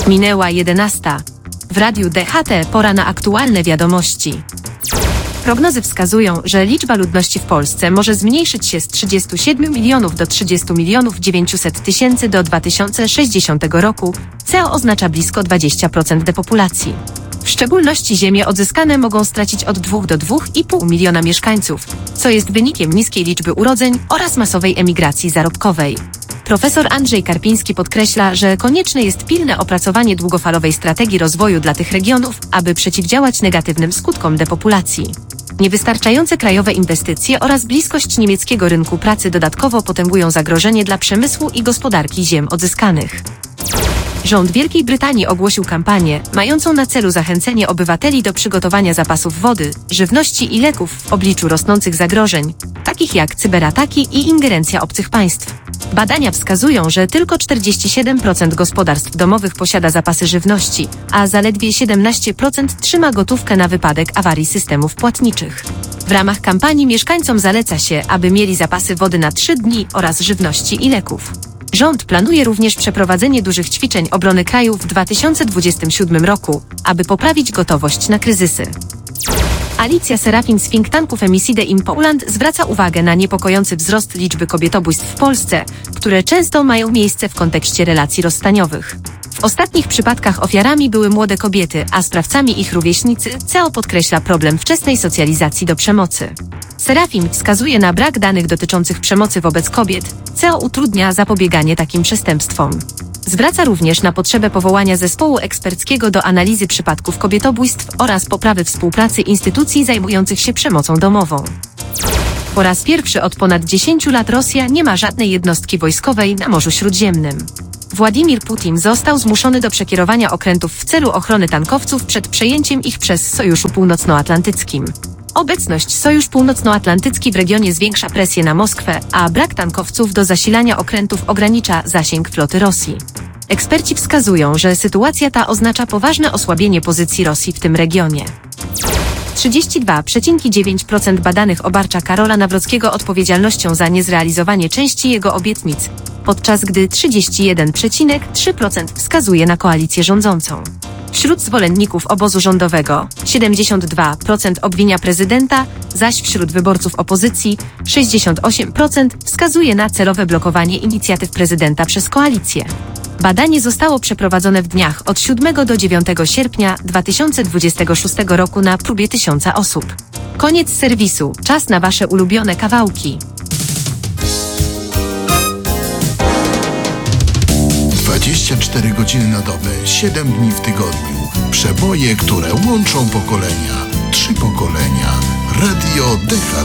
Minęła 11. W radiu DHT pora na aktualne wiadomości. Prognozy wskazują, że liczba ludności w Polsce może zmniejszyć się z 37 milionów do 30 milionów 900 tysięcy do 2060 roku, co oznacza blisko 20% depopulacji. W szczególności ziemie odzyskane mogą stracić od 2 do 2,5 miliona mieszkańców, co jest wynikiem niskiej liczby urodzeń oraz masowej emigracji zarobkowej. Profesor Andrzej Karpiński podkreśla, że konieczne jest pilne opracowanie długofalowej strategii rozwoju dla tych regionów, aby przeciwdziałać negatywnym skutkom depopulacji. Niewystarczające krajowe inwestycje oraz bliskość niemieckiego rynku pracy dodatkowo potęgują zagrożenie dla przemysłu i gospodarki ziem odzyskanych. Rząd Wielkiej Brytanii ogłosił kampanię mającą na celu zachęcenie obywateli do przygotowania zapasów wody, żywności i leków w obliczu rosnących zagrożeń, takich jak cyberataki i ingerencja obcych państw. Badania wskazują, że tylko 47% gospodarstw domowych posiada zapasy żywności, a zaledwie 17% trzyma gotówkę na wypadek awarii systemów płatniczych. W ramach kampanii mieszkańcom zaleca się, aby mieli zapasy wody na 3 dni oraz żywności i leków. Rząd planuje również przeprowadzenie dużych ćwiczeń obrony kraju w 2027 roku, aby poprawić gotowość na kryzysy. Alicja Serafin z think tanku Femicide in Poland zwraca uwagę na niepokojący wzrost liczby kobietobójstw w Polsce, które często mają miejsce w kontekście relacji rozstaniowych. W ostatnich przypadkach ofiarami były młode kobiety, a sprawcami ich rówieśnicy, co podkreśla problem wczesnej socjalizacji do przemocy. Serafin wskazuje na brak danych dotyczących przemocy wobec kobiet, co utrudnia zapobieganie takim przestępstwom. Zwraca również na potrzebę powołania zespołu eksperckiego do analizy przypadków kobietobójstw oraz poprawy współpracy instytucji zajmujących się przemocą domową. Po raz pierwszy od ponad 10 lat Rosja nie ma żadnej jednostki wojskowej na Morzu Śródziemnym. Władimir Putin został zmuszony do przekierowania okrętów w celu ochrony tankowców przed przejęciem ich przez Sojuszu Północnoatlantyckim. Obecność Sojusz Północnoatlantycki w regionie zwiększa presję na Moskwę, a brak tankowców do zasilania okrętów ogranicza zasięg floty Rosji. Eksperci wskazują, że sytuacja ta oznacza poważne osłabienie pozycji Rosji w tym regionie. 32,9% badanych obarcza Karola Nawrockiego odpowiedzialnością za niezrealizowanie części jego obietnic, podczas gdy 31,3% wskazuje na koalicję rządzącą. Wśród zwolenników obozu rządowego 72% obwinia prezydenta, zaś wśród wyborców opozycji 68% wskazuje na celowe blokowanie inicjatyw prezydenta przez koalicję. Badanie zostało przeprowadzone w dniach od 7 do 9 sierpnia 2026 roku na próbie 1000 osób. Koniec serwisu. Czas na Wasze ulubione kawałki. 24 godziny na dobę, 7 dni w tygodniu. Przeboje, które łączą pokolenia. 3 pokolenia. Radio DHT.